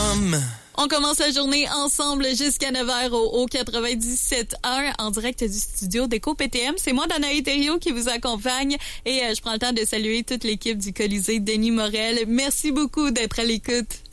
On commence la journée ensemble jusqu'à 9h au 97.1 en direct du studio d'Éco PTM. C'est moi, Danaï Thériault, qui vous accompagne et je prends le temps de saluer toute l'équipe du Colisée Denis Morel. Merci beaucoup d'être à l'écoute.